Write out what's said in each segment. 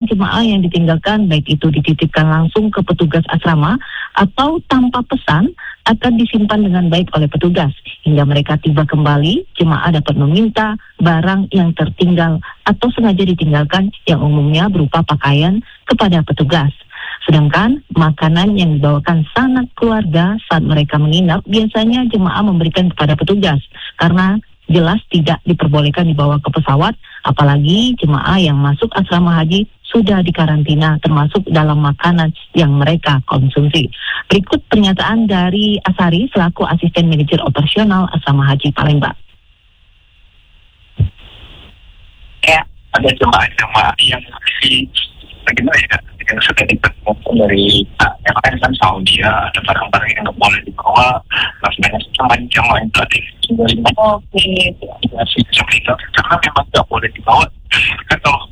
jemaah yang ditinggalkan, baik itu dititipkan langsung ke petugas asrama atau tanpa pesan, akan disimpan dengan baik oleh petugas. Hingga mereka tiba kembali, jemaah dapat meminta barang yang tertinggal atau sengaja ditinggalkan yang umumnya berupa pakaian kepada petugas. Sedangkan makanan yang dibawakan sanak keluarga saat mereka menginap biasanya jemaah memberikan kepada petugas karena jelas tidak diperbolehkan dibawa ke pesawat, apalagi jemaah yang masuk asrama haji sudah dikarantina termasuk dalam makanan yang mereka konsumsi. Berikut pernyataan dari Asari selaku asisten manajer operasional asrama haji Palembang. Ya, ada jemaah-jemaah yang masih bagaimana ya, yang sudah ditemukan dari yang lain kan Saudi ya, ada barang-barang yang nggak boleh dibawa, sebenarnya jemaah yang tadi seperti itu karena memang nggak boleh dibawa. Kalau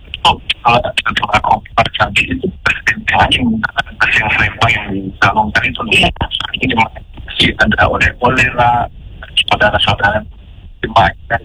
sampai itu yang Palembang yang disalurkan itu ini masih ada oleh-oleh lah saudara-saudara jemaah dan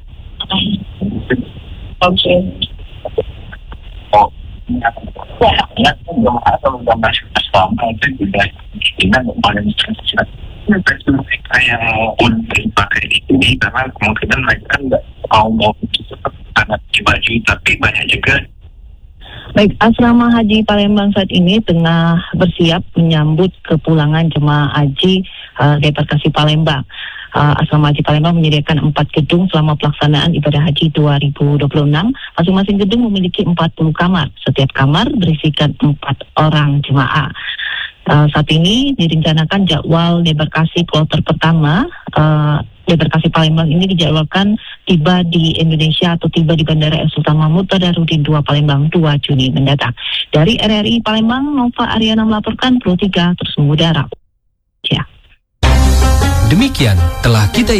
ya, jemaah atau masih selama itu juga kemungkinan paling mereka yang udah dipakai ini karena kemungkinan mereka nggak mau sangat baju, tapi banyak juga. Baik, asrama haji Palembang saat ini tengah bersiap menyambut kepulangan jemaah haji debarkasi Palembang. Asrama haji Palembang menyediakan 4 gedung selama pelaksanaan ibadah haji 2026. Masing-masing gedung memiliki 40 kamar. Setiap kamar berisikan 4 orang jemaah. Saat ini direncanakan jadwal debarkasi kloter pertama debarkasi Palembang ini dijadwalkan tiba di Indonesia atau tiba di Bandara Sultan Mahmud Tadarudin II Palembang 2 Juni mendatang. Dari RRI Palembang, Nova Ariana melaporkan Pro 3 terus mengudara. Ya. Demikian telah kita